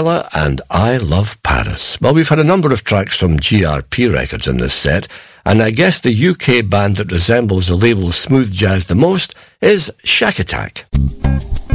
Ella and I Love Paris. Well, we've had a number of tracks from GRP Records in this set, and I guess the UK band that resembles the label smooth jazz the most is Shack Attack.